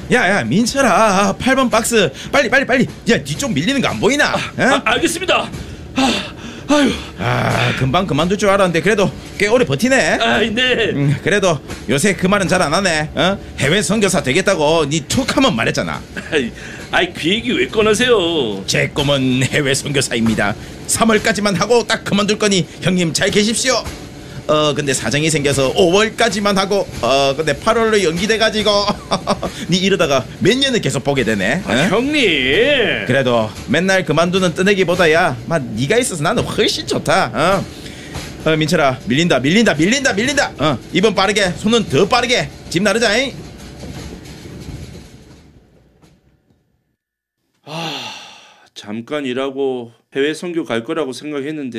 야야 민철아 8번 박스 빨리 야 뒤쪽 밀리는 거 안 보이나? 알겠습니다. 아유. 금방 그만둘 줄 알았는데 그래도 꽤 오래 버티네. 네. 그래도 요새 그 말은 잘 안 하네. 해외 선교사 되겠다고 니 툭 하면 말했잖아. 그 얘기 왜 꺼내세요? 제 꿈은 해외 선교사입니다. 3월까지만 하고 딱 그만둘 거니 형님 잘 계십시오. 근데 사정이 생겨서 5월까지만 하고 근데 8월로 연기돼가지고 니 이러다가 몇 년을 계속 보게 되네. 형님. 그래도 맨날 그만두는 뜨내기보다야 니가 있어서 나는 훨씬 좋다. 민철아 밀린다. 이번 빠르게 손은 더 빠르게 집 나르자잉. 잠깐 일하고 해외 선교 갈 거라고 생각했는데